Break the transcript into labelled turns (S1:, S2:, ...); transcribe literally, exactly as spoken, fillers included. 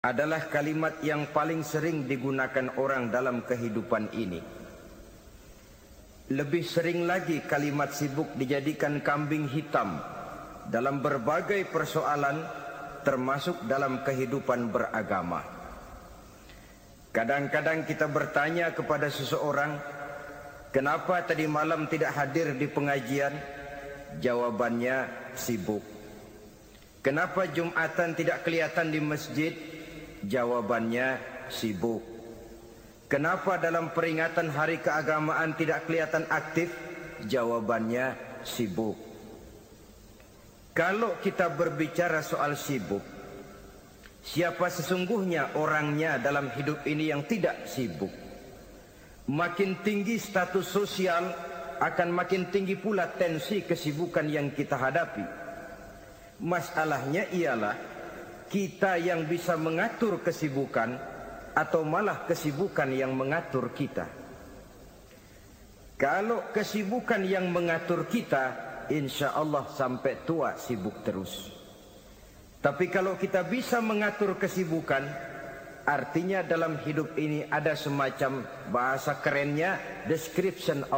S1: adalah kalimat yang paling sering digunakan orang dalam kehidupan ini. Lebih sering lagi kalimat sibuk dijadikan kambing hitam dalam berbagai persoalan, termasuk dalam kehidupan beragama. Kadang-kadang kita bertanya kepada seseorang, kenapa tadi malam tidak hadir di pengajian? Jawabannya, sibuk. Kenapa Jumatan tidak kelihatan di masjid? Jawabannya, sibuk. Kenapa dalam peringatan hari keagamaan tidak kelihatan aktif? Jawabannya, sibuk. Kalau kita berbicara soal sibuk, siapa sesungguhnya orangnya dalam hidup ini yang tidak sibuk? Makin tinggi status sosial, akan makin tinggi pula tensi kesibukan yang kita hadapi. Masalahnya ialah kita yang bisa mengatur kesibukan atau malah kesibukan yang mengatur kita. Kalau kesibukan yang mengatur kita, insya Allah sampai tua sibuk terus. Tapi kalau kita bisa mengatur kesibukan, artinya dalam hidup ini ada semacam bahasa kerennya description